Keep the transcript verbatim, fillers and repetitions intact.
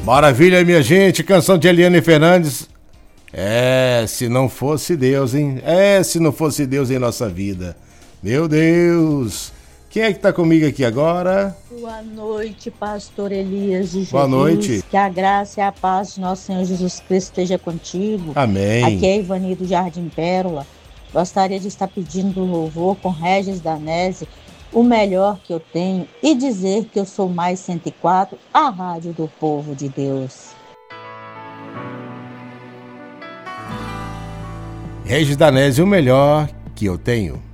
Maravilha, minha gente, canção de Eliane Fernandes. É, se não fosse Deus, hein? É, se não fosse Deus em nossa vida. Meu Deus! Quem é que tá comigo aqui agora? Boa noite, pastor Elias de Jesus. Boa noite. Que a graça e a paz de nosso Senhor Jesus Cristo esteja contigo. Amém. Aqui é Ivani do Jardim Pérola. Gostaria de estar pedindo louvor com Regis Danese, o melhor que eu tenho, e dizer que eu sou mais cento e quatro, a rádio do povo de Deus. Regis Danese, o melhor que eu tenho.